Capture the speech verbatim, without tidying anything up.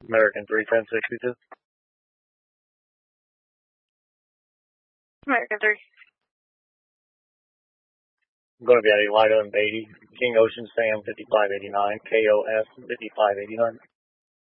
American three ten sixty-two. American three. I'm going to be at Elida and Beatty. King Ocean Sam fifty-five eighty-nine. K O S fifty-five eighty-nine.